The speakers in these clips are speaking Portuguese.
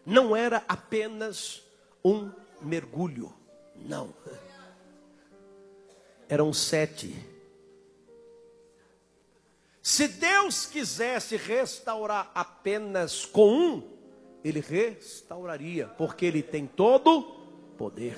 não era apenas um mergulho, não. Eram 7. Se Deus quisesse restaurar apenas com um, Ele restauraria, porque Ele tem todo poder.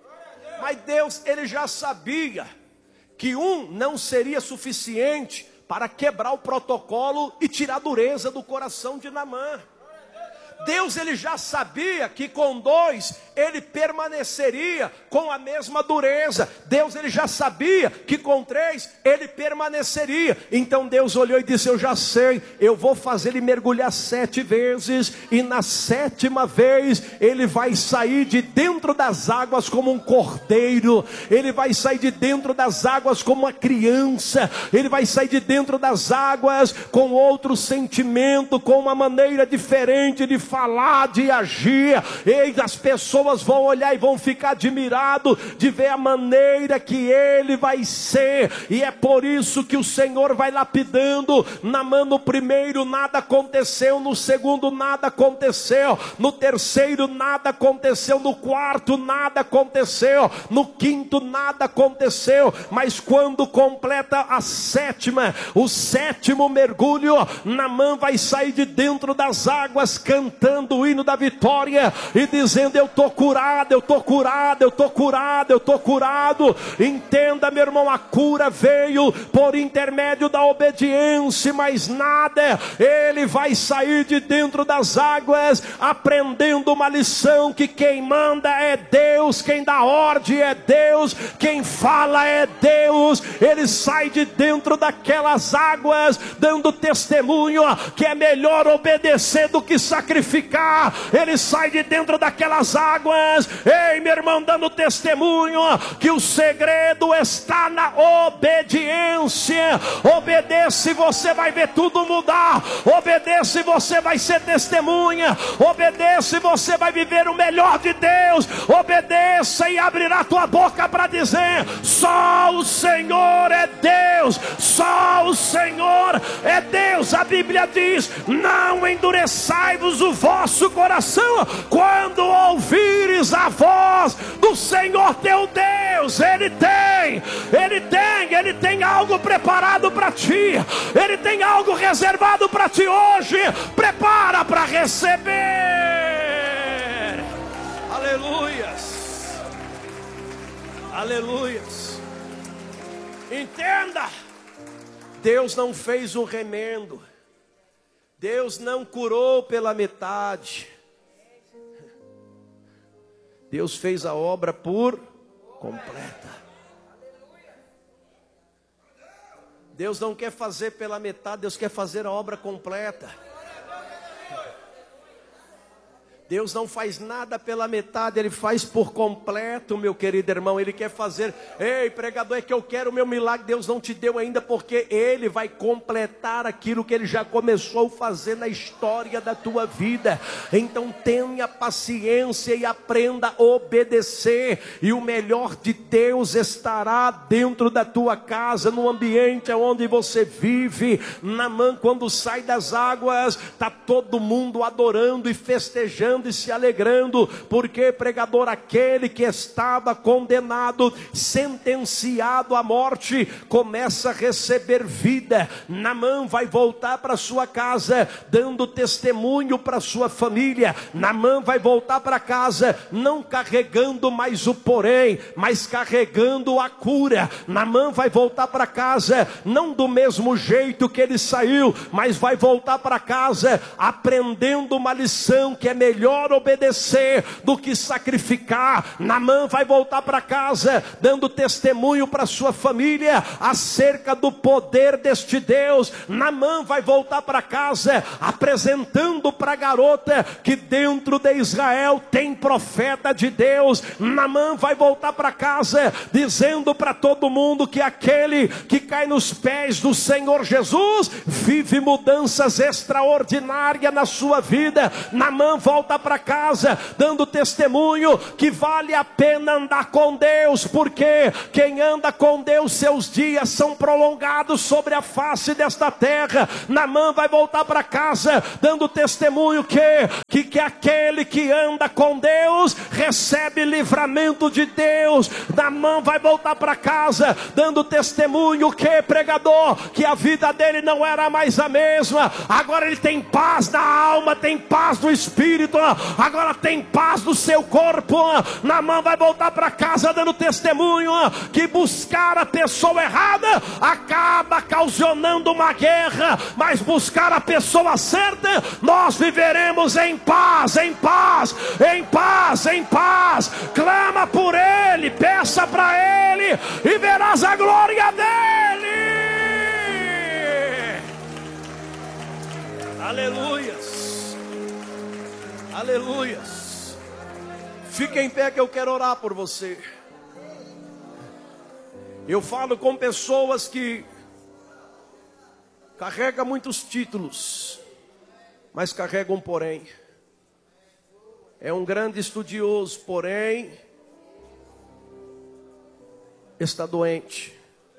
Mas Deus, Ele já sabia que um não seria suficiente para quebrar o protocolo e tirar a dureza do coração de Naamã. Deus, Ele já sabia que com 2 Ele permaneceria com a mesma dureza. Deus, Ele já sabia que com 3 Ele permaneceria. Então Deus olhou e disse: eu já sei, eu vou fazer ele mergulhar 7 vezes, e na 7ª vez ele vai sair de dentro das águas como um cordeiro. Ele vai sair de dentro das águas como uma criança. Ele vai sair de dentro das águas com outro sentimento, com uma maneira diferente de falar, de agir. E as pessoas vão olhar e vão ficar admirados de ver a maneira que ele vai ser. E é por isso que o Senhor vai lapidando. Naamã, no primeiro nada aconteceu, no segundo nada aconteceu, no terceiro nada aconteceu, no quarto nada aconteceu, no quinto nada aconteceu. Mas quando completa a 7ª, o 7º mergulho, Naamã vai sair de dentro das águas cantando o hino da vitória e dizendo: eu estou curado, eu estou curado, eu estou curado, eu estou curado. Entenda, meu irmão, a cura veio por intermédio da obediência, mas nada. Ele vai sair de dentro das águas aprendendo uma lição: que quem manda é Deus, quem dá ordem é Deus, quem fala é Deus. Ele sai de dentro daquelas águas dando testemunho que é melhor obedecer do que sacrificar. Ele sai de dentro daquelas águas, ei, meu irmão, dando testemunho que o segredo está na obediência. Obedeça e você vai ver tudo mudar. Obedeça e você vai ser testemunha. Obedeça e você vai viver o melhor de Deus. Obedeça e abrirá tua boca para dizer: só o Senhor é Deus, só o Senhor é Deus. A Bíblia diz: não endureçai-vos o vosso coração quando ouvires a voz do Senhor teu Deus. Ele tem algo preparado para ti. Ele tem algo reservado para ti hoje. Prepara para receber. Aleluias, aleluias. Entenda, Deus não fez um remendo. Deus não curou pela metade. Deus fez a obra por completa. Deus não quer fazer pela metade, Deus quer fazer a obra completa. Deus não faz nada pela metade, Ele faz por completo, meu querido irmão. Ele quer fazer: ei, pregador, é que eu quero o meu milagre. Deus não te deu ainda, porque Ele vai completar aquilo que Ele já começou a fazer na história da tua vida. Então tenha paciência e aprenda a obedecer, e o melhor de Deus estará dentro da tua casa, no ambiente onde você vive. Naamã, quando sai das águas, está todo mundo adorando e festejando e se alegrando, porque, pregador, aquele que estava condenado, sentenciado à morte, começa a receber vida. Naamã vai voltar para sua casa dando testemunho para sua família. Naamã vai voltar para casa não carregando mais o porém, mas carregando a cura. Naamã vai voltar para casa não do mesmo jeito que ele saiu, mas vai voltar para casa aprendendo uma lição: que é melhor obedecer do que sacrificar. Naamã vai voltar para casa dando testemunho para sua família acerca do poder deste Deus. Naamã vai voltar para casa apresentando para a garota que dentro de Israel tem profeta de Deus. Naamã vai voltar para casa dizendo para todo mundo que aquele que cai nos pés do Senhor Jesus vive mudanças extraordinárias na sua vida. Naamã volta voltar para casa dando testemunho que vale a pena andar com Deus, porque quem anda com Deus, seus dias são prolongados sobre a face desta terra. Naamã vai voltar para casa dando testemunho que aquele que anda com Deus recebe livramento de Deus. Naamã vai voltar para casa dando testemunho pregador, que a vida dele não era mais a mesma. Agora ele tem paz na alma, tem paz no espírito, agora tem paz no seu corpo. Naamã vai voltar para casa dando testemunho que buscar a pessoa errada acaba causando uma guerra, mas buscar a pessoa certa, nós viveremos em paz, em paz, em paz, em paz. Clama por ele, peça para ele e verás a glória dele. Aleluias, aleluias. Fique em pé que eu quero orar por você. Eu falo com pessoas que carregam muitos títulos, mas carregam porém. É um grande estudioso, porém está doente.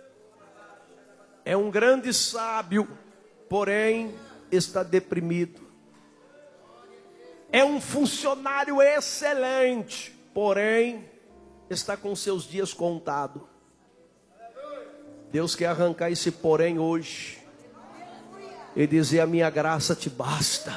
É um grande sábio, porém está deprimido. É um funcionário excelente, porém está com seus dias contados. Deus quer arrancar esse porém hoje e dizer: a minha graça te basta.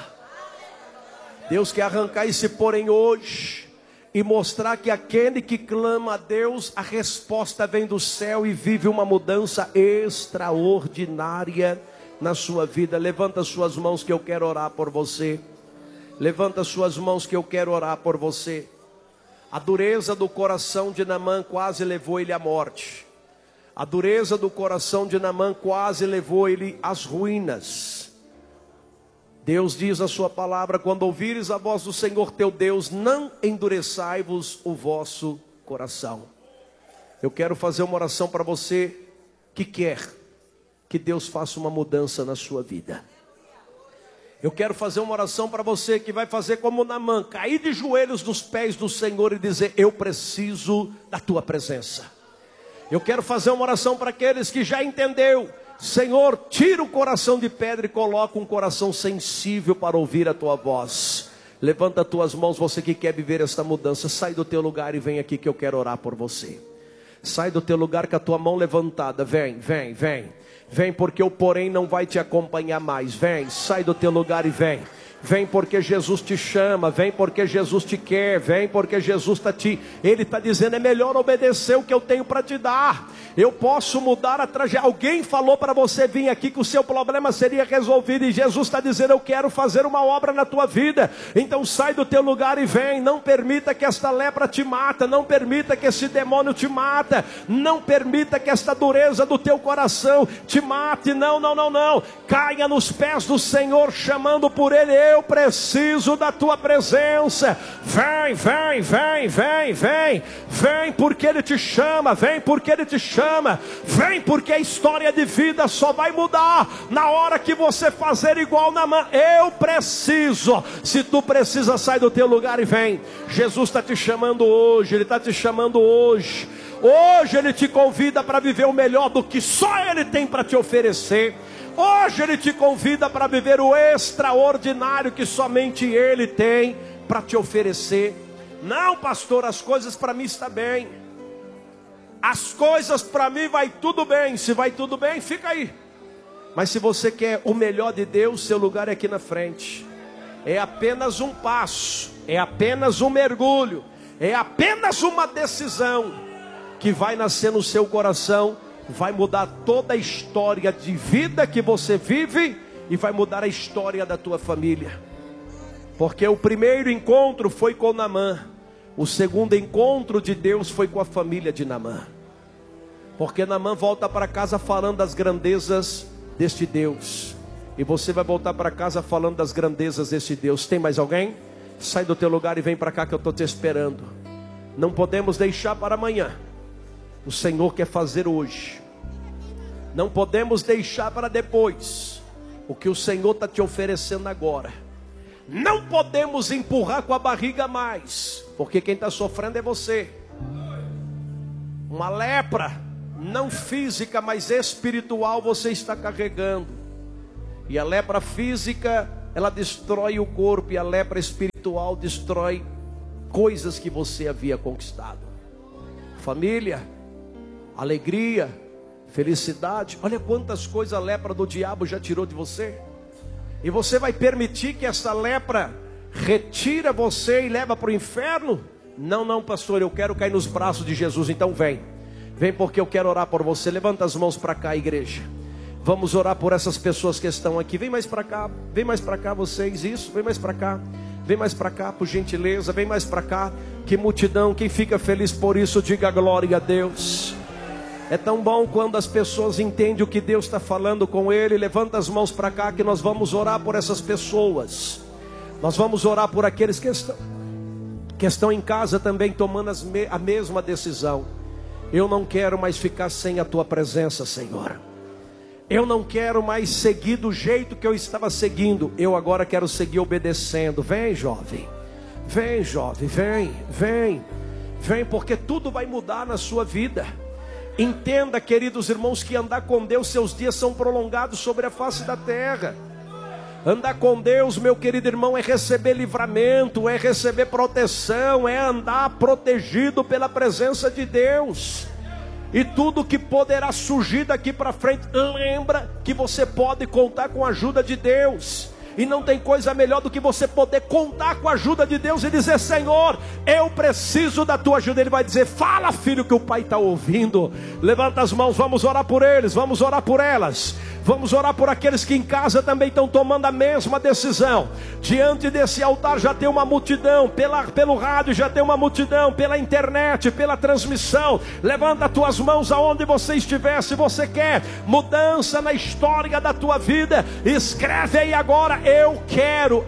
Deus quer arrancar esse porém hoje e mostrar que aquele que clama a Deus, a resposta vem do céu e vive uma mudança extraordinária na sua vida. Levanta suas mãos que eu quero orar por você. Levanta suas mãos que eu quero orar por você. A dureza do coração de Naamã quase levou ele à morte. A dureza do coração de Naamã quase levou ele às ruínas. Deus diz na sua palavra: quando ouvires a voz do Senhor teu Deus, não endureçai-vos o vosso coração. Eu quero fazer uma oração para você que quer que Deus faça uma mudança na sua vida. Eu quero fazer uma oração para você que vai fazer como Naamã, cair de joelhos nos pés do Senhor e dizer: eu preciso da tua presença. Eu quero fazer uma oração para aqueles que já entendeu: Senhor, tira o coração de pedra e coloca um coração sensível para ouvir a tua voz. Levanta as tuas mãos, você que quer viver esta mudança. Sai do teu lugar e vem aqui que eu quero orar por você. Sai do teu lugar com a tua mão levantada. Vem, vem, vem. Vem porque o porém não vai te acompanhar mais. Vem, sai do teu lugar e vem. Vem porque Jesus te chama, vem porque Jesus te quer, vem porque Jesus Ele está dizendo: é melhor obedecer o que eu tenho para te dar. Eu posso mudar a trajetória. Alguém falou para você vir aqui que o seu problema seria resolvido, e Jesus está dizendo: eu quero fazer uma obra na tua vida. Então sai do teu lugar e vem. Não permita que esta lepra te mata, não permita que esse demônio te mata, não permita que esta dureza do teu coração te mate. Não, não, não, não. Caia nos pés do Senhor, chamando por Ele: eu preciso da tua presença. Vem, vem, vem, vem, vem. Vem porque Ele te chama, vem porque Ele te chama. Vem porque a história de vida só vai mudar na hora que você fazer igual Naamã. Eu preciso. Se tu precisa, sai do teu lugar e vem. Jesus está te chamando hoje, Ele está te chamando hoje. Hoje Ele te convida para viver o melhor do que só Ele tem para te oferecer. Hoje Ele te convida para viver o extraordinário que somente Ele tem para te oferecer. Não, pastor, as coisas para mim estão bem. As coisas para mim vai tudo bem. Se vai tudo bem, fica aí. Mas se você quer o melhor de Deus, seu lugar é aqui na frente. É apenas um passo, é apenas um mergulho, é apenas uma decisão que vai nascer no seu coração. Vai mudar toda a história de vida que você vive e vai mudar a história da tua família. Porque o primeiro encontro foi com Naamã, o segundo encontro de Deus foi com a família de Naamã. Porque Naamã volta para casa falando das grandezas deste Deus, e você vai voltar para casa falando das grandezas deste Deus. Tem mais alguém? Sai do teu lugar e vem para cá que eu estou te esperando. Não podemos deixar para amanhã. O Senhor quer fazer hoje. Não podemos deixar para depois o que o Senhor está te oferecendo agora. Não podemos empurrar com a barriga mais, porque quem está sofrendo é você. Uma lepra, não física, mas espiritual, você está carregando. E a lepra física, ela destrói o corpo, e a lepra espiritual destrói coisas que você havia conquistado. Família, alegria, felicidade. Olha quantas coisas a lepra do diabo já tirou de você. E você vai permitir que essa lepra retira você e leva para o inferno? Não, não, pastor, eu quero cair nos braços de Jesus. Então vem porque eu quero orar por você. Levanta as mãos para cá, igreja. Vamos orar por essas pessoas que estão aqui. Vem mais para cá vocês. Isso, vem mais para cá. Vem mais para cá, por gentileza, vem mais para cá. Que multidão, quem fica feliz por isso, diga glória a Deus. É tão bom quando as pessoas entendem o que Deus está falando com ele. Levanta as mãos para cá que nós vamos orar por essas pessoas. Nós vamos orar por aqueles que estão em casa também tomando a mesma decisão. Eu não quero mais ficar sem a tua presença, Senhor. Eu não quero mais seguir do jeito que eu estava seguindo. Eu agora quero seguir obedecendo. Vem, jovem. Vem, jovem. Vem, porque tudo vai mudar na sua vida. Entenda, queridos irmãos, que andar com Deus, seus dias são prolongados sobre a face da terra. Andar com Deus, meu querido irmão, é receber livramento, é receber proteção, é andar protegido pela presença de Deus. E tudo que poderá surgir daqui para frente, lembra que você pode contar com a ajuda de Deus. E não tem coisa melhor do que você poder contar com a ajuda de Deus e dizer: Senhor, eu preciso da tua ajuda. Ele vai dizer: fala, filho, que o pai está ouvindo. Levanta as mãos, vamos orar por eles, vamos orar por elas. Vamos orar por aqueles que em casa também estão tomando a mesma decisão. Diante desse altar já tem uma multidão, pelo rádio já tem uma multidão, pela internet, pela transmissão. Levanta as tuas mãos aonde você estiver. Se você quer mudança na história da tua vida, escreve aí agora: eu quero,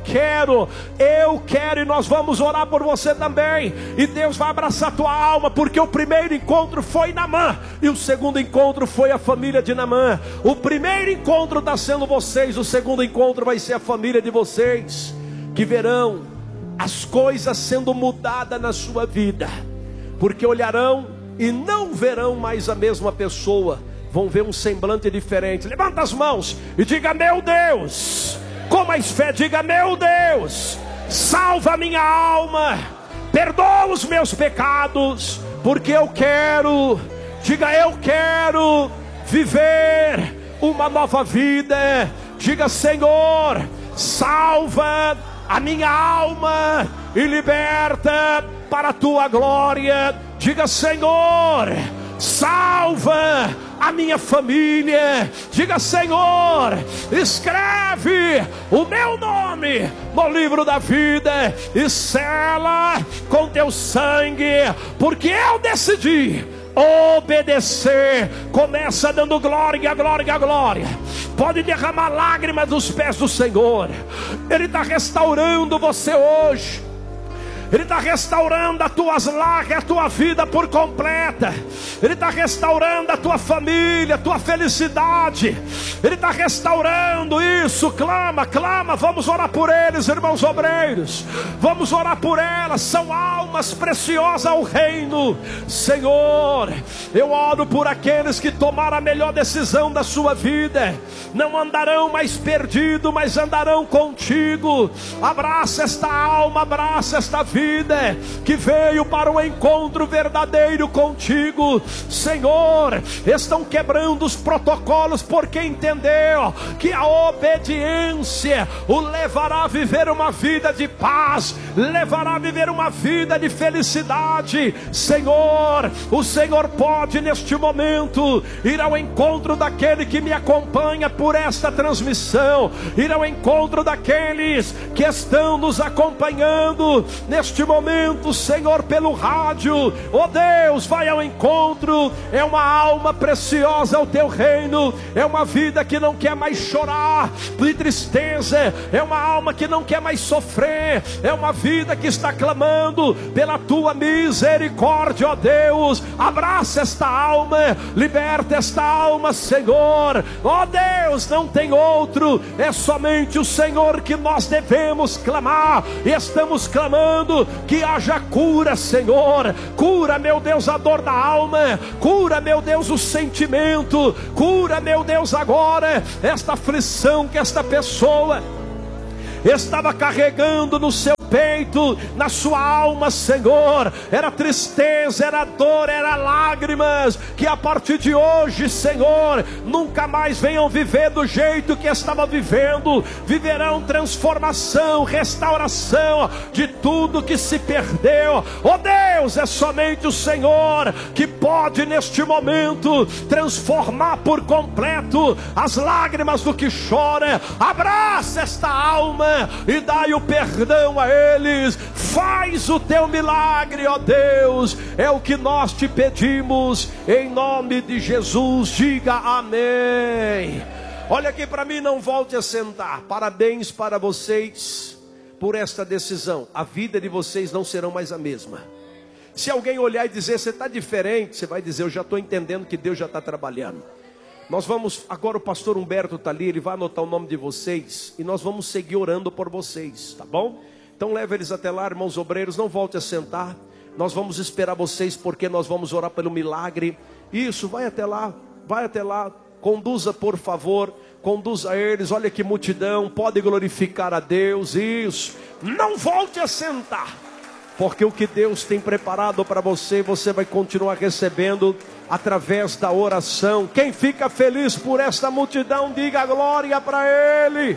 e nós vamos orar por você também. E Deus vai abraçar a tua alma, porque o primeiro encontro foi Naamã, e o segundo encontro foi a família de Naamã. O primeiro encontro está sendo vocês, o segundo encontro vai ser a família de vocês, que verão as coisas sendo mudadas na sua vida, porque olharão e não verão mais a mesma pessoa, vão ver um semblante diferente. Levanta as mãos e diga: meu Deus, com mais fé, diga: meu Deus, salva a minha alma, perdoa os meus pecados, porque eu quero, diga: eu quero viver uma nova vida. Diga: Senhor, salva a minha alma e liberta para a tua glória. Diga: Senhor, salva a minha família. Diga: Senhor, escreve o meu nome no livro da vida e sela com teu sangue, porque eu decidi obedecer. Começa dando glória, glória, glória. Pode derramar lágrimas dos pés do Senhor. Ele está restaurando você hoje. Ele está restaurando as tuas lágrimas, a tua vida por completa. Ele está restaurando a tua família, a tua felicidade. Ele está restaurando isso. Clama, clama. Vamos orar por eles, irmãos obreiros. Vamos orar por elas. São almas preciosas ao reino. Senhor, eu oro por aqueles que tomaram a melhor decisão da sua vida. Não andarão mais perdidos, mas andarão contigo. Abraça esta alma, abraça esta vida que veio para um encontro verdadeiro contigo. Senhor, estão quebrando os protocolos porque entendeu que a obediência o levará a viver uma vida de paz, levará a viver uma vida de felicidade. Senhor, o Senhor pode neste momento ir ao encontro daquele que me acompanha por esta transmissão, ir ao encontro daqueles que estão nos acompanhando neste neste momento, Senhor, pelo rádio, ó Deus, vai ao encontro. É uma alma preciosa ao teu reino, é uma vida que não quer mais chorar de tristeza, é uma alma que não quer mais sofrer, é uma vida que está clamando pela tua misericórdia, ó Deus. Abraça esta alma, liberta esta alma, Senhor, ó Deus. Não tem outro, é somente o Senhor que nós devemos clamar, e estamos clamando que haja cura, Senhor. Cura, meu Deus, a dor da alma, cura, meu Deus, o sentimento, cura, meu Deus, agora esta aflição que esta pessoa estava carregando no seu peito, na sua alma, Senhor. Era tristeza, era dor, era lágrimas. Que a partir de hoje, Senhor, nunca mais venham viver do jeito que estavam vivendo. Viverão transformação, restauração de tudo que se perdeu. Oh Deus, é somente o Senhor que pode neste momento transformar por completo as lágrimas do que chora. Abraça esta alma e dai o perdão a eles. Faz o teu milagre, ó Deus. É o que nós te pedimos, em nome de Jesus. Diga amém. Olha aqui para mim, não volte a sentar. Parabéns para vocês por esta decisão. A vida de vocês não será mais a mesma. Se alguém olhar e dizer, você está diferente, você vai dizer, eu já estou entendendo que Deus já está trabalhando. Nós vamos, agora o pastor Humberto está ali, ele vai anotar o nome de vocês, e nós vamos seguir orando por vocês, tá bom? Então leve eles até lá, irmãos obreiros, não volte a sentar. Nós vamos esperar vocês, porque nós vamos orar pelo milagre. Isso, vai até lá, conduza por favor, conduza eles. Olha que multidão, pode glorificar a Deus. Isso, não volte a sentar, porque o que Deus tem preparado para você, você vai continuar recebendo através da oração. Quem fica feliz por esta multidão, diga glória para Ele.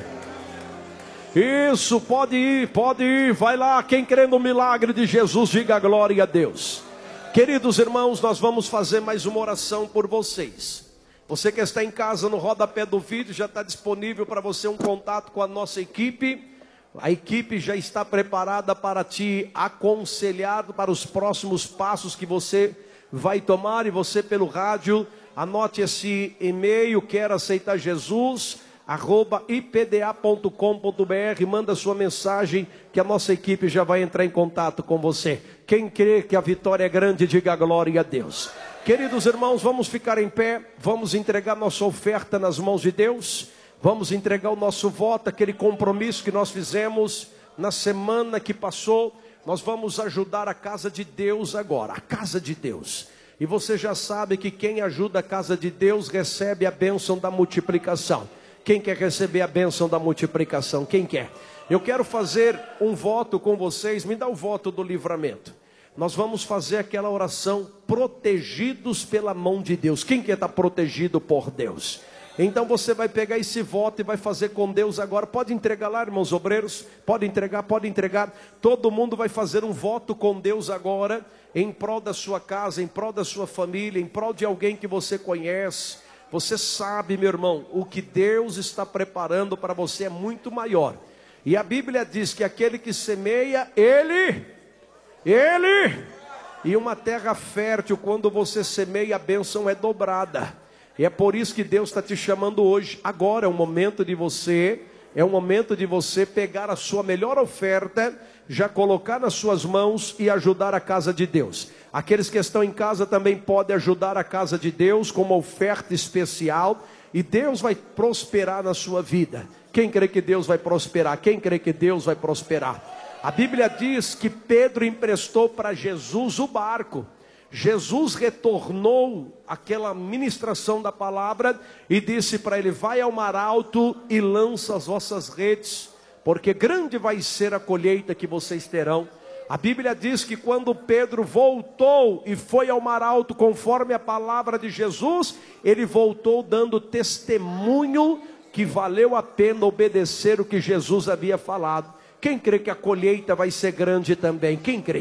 Isso, pode ir, vai lá. Quem crê no milagre de Jesus, diga glória a Deus. Queridos irmãos, nós vamos fazer mais uma oração por vocês. Você que está em casa, no rodapé do vídeo, já está disponível para você um contato com a nossa equipe. A equipe já está preparada para te aconselhar para os próximos passos que você vai tomar. E você pelo rádio, anote esse e-mail, quer aceitar Jesus, @ipda.com.br, manda sua mensagem que a nossa equipe já vai entrar em contato com você. Quem crê que a vitória é grande, diga glória a Deus. Queridos irmãos, vamos ficar em pé, vamos entregar nossa oferta nas mãos de Deus, vamos entregar o nosso voto, aquele compromisso que nós fizemos na semana que passou. Nós vamos ajudar a casa de Deus agora, a casa de Deus. E você já sabe que quem ajuda a casa de Deus recebe a bênção da multiplicação. Quem quer receber a bênção da multiplicação? Quem quer? Eu quero fazer um voto com vocês. Me dá o voto do livramento. Nós vamos fazer aquela oração, protegidos pela mão de Deus. Quem quer estar protegido por Deus? Então você vai pegar esse voto e vai fazer com Deus agora. Pode entregar lá, irmãos obreiros. Pode entregar. Todo mundo vai fazer um voto com Deus agora, em prol da sua casa, em prol da sua família, em prol de alguém que você conhece. Você sabe, meu irmão, o que Deus está preparando para você é muito maior. E a Bíblia diz que aquele que semeia, ele, e uma terra fértil, quando você semeia, a bênção é dobrada. E é por isso que Deus está te chamando hoje. Agora é o momento de você, pegar a sua melhor oferta, já colocar nas suas mãos e ajudar a casa de Deus. Aqueles que estão em casa também podem ajudar a casa de Deus com uma oferta especial, e Deus vai prosperar na sua vida. Quem crê que Deus vai prosperar? Quem crê que Deus vai prosperar? A Bíblia diz que Pedro emprestou para Jesus o barco. Jesus retornou aquela ministração da palavra e disse para ele: vai ao mar alto e lança as vossas redes, porque grande vai ser a colheita que vocês terão. A Bíblia diz que quando Pedro voltou e foi ao mar alto, conforme a palavra de Jesus, ele voltou dando testemunho que valeu a pena obedecer o que Jesus havia falado. Quem crê que a colheita vai ser grande também? Quem crê?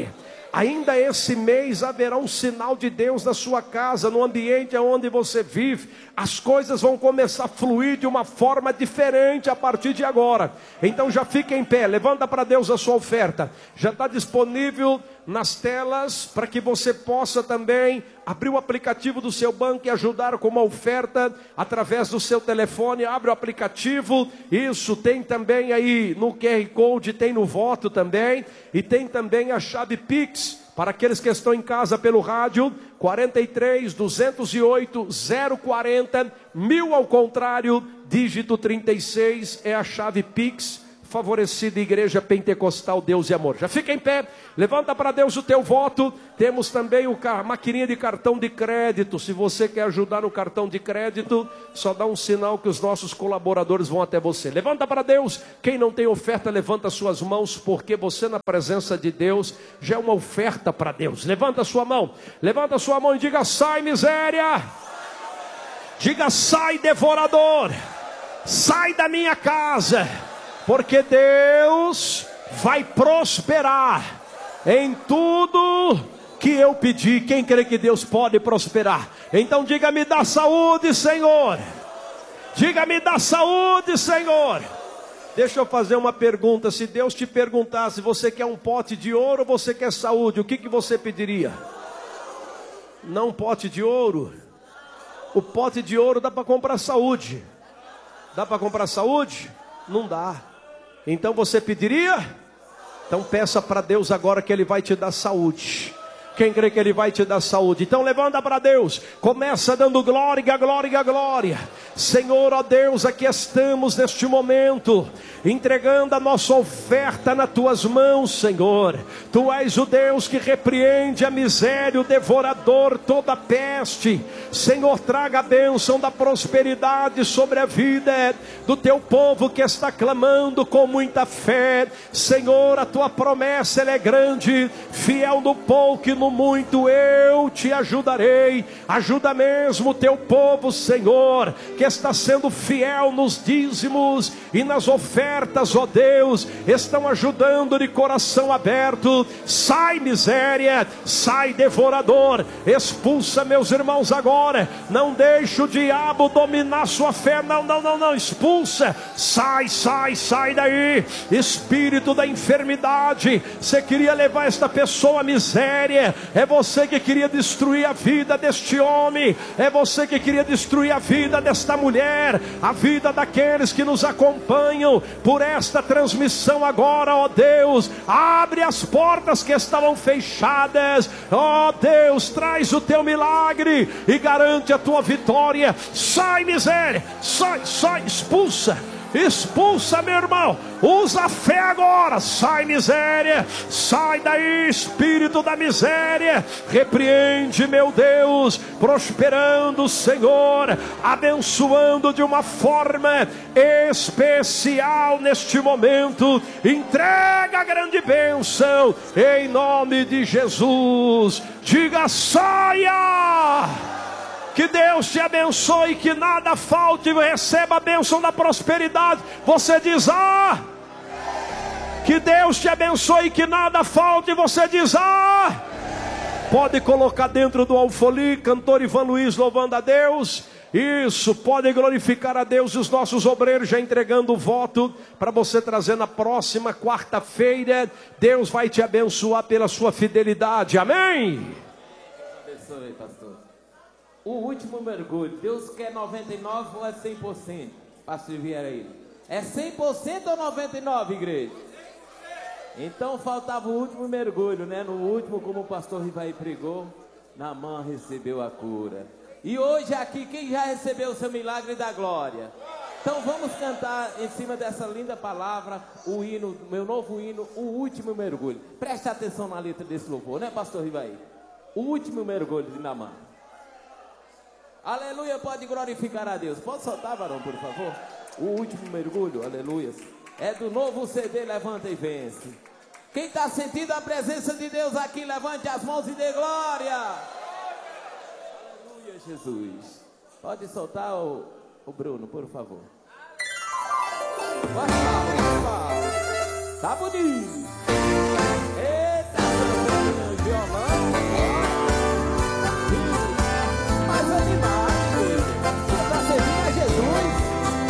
Ainda esse mês haverá um sinal de Deus na sua casa, no ambiente onde você vive. As coisas vão começar a fluir de uma forma diferente a partir de agora. Então já fica em pé, levanta para Deus a sua oferta. Já está disponível nas telas para que você possa também abrir o aplicativo do seu banco e ajudar com uma oferta através do seu telefone. Abre o aplicativo, isso tem também aí no QR Code, tem no voto também, e tem também a chave Pix para aqueles que estão em casa pelo rádio, 43 208 040 1000 ao contrário, dígito 36 é a chave Pix. Favorecida Igreja Pentecostal Deus e Amor. Já fica em pé, levanta para Deus o teu voto. Temos também a maquininha de cartão de crédito. Se você quer ajudar no cartão de crédito, só dá um sinal que os nossos colaboradores vão até você. Levanta para Deus. Quem não tem oferta, levanta suas mãos, porque você na presença de Deus já é uma oferta para Deus. Levanta a sua mão e diga: sai miséria. Diga: sai devorador. Sai da minha casa. Porque Deus vai prosperar em tudo que eu pedi. Quem crê que Deus pode prosperar? Então diga: me dá saúde, Senhor. Diga: me dá saúde, Senhor. Deixa eu fazer uma pergunta. Se Deus te perguntasse: você quer um pote de ouro ou você quer saúde? O que você pediria? Não um pote de ouro. O pote de ouro dá para comprar saúde. Dá para comprar saúde? Não dá. Então você pediria? Então peça para Deus agora que Ele vai te dar saúde. Quem crê que Ele vai te dar saúde? Então levanta para Deus. Começa dando glória, glória, glória. Senhor, ó Deus, aqui estamos neste momento, entregando a nossa oferta nas Tuas mãos, Senhor. Tu és o Deus que repreende a miséria, o devorador, toda a peste. Senhor, traga a bênção da prosperidade sobre a vida do Teu povo que está clamando com muita fé. Senhor, a Tua promessa ela é grande, fiel no pouco e no muito eu te ajudarei. Ajuda mesmo o Teu povo, Senhor, que está sendo fiel nos dízimos e nas ofertas, ó Deus, estão ajudando de coração aberto. Sai miséria, sai devorador, expulsa meus irmãos agora. Não deixe o diabo dominar sua fé, não, expulsa. Sai daí, espírito da enfermidade. Você queria levar esta pessoa à miséria, é você que queria destruir a vida deste homem, é você que queria destruir a vida desta mulher, a vida daqueles que nos acompanham por esta transmissão agora, ó Deus. Abre as portas que estavam fechadas, ó Deus, traz o Teu milagre e garante a Tua vitória. Sai miséria, sai, expulsa meu irmão, usa a fé agora. Sai miséria, sai daí espírito da miséria, repreende meu Deus, prosperando Senhor, abençoando de uma forma especial neste momento. Entrega a grande bênção em nome de Jesus. Diga: saia. Que Deus te abençoe, que nada falte, receba a bênção da prosperidade. Você diz: ah. Que Deus te abençoe, que nada falte, você diz: ah. Pode colocar dentro do alfoli, cantor Ivan Luiz louvando a Deus. Isso, pode glorificar a Deus. E os nossos obreiros já entregando o voto para você trazer na próxima quarta-feira. Deus vai te abençoar pela sua fidelidade, amém? Abençoe, pastor. O último mergulho, Deus quer 99 ou é 100%? Pastor Vieira aí. É 100% ou 99%, igreja? Então faltava o último mergulho, né? No último, como o pastor Rivaí pregou, Naamã recebeu a cura. E hoje aqui, quem já recebeu o seu milagre da glória? Então vamos cantar em cima dessa linda palavra, o hino, meu novo hino, o último mergulho. Preste atenção na letra desse louvor, né, pastor Rivaí? O último mergulho de Naamã. Aleluia, pode glorificar a Deus. Pode soltar, varão, por favor. O último mergulho, aleluia. É do novo CD, levanta e vence. Quem está sentindo a presença de Deus aqui, levante as mãos e dê glória. Aleluia, Jesus. Pode soltar o Bruno, por favor. Tá bonito.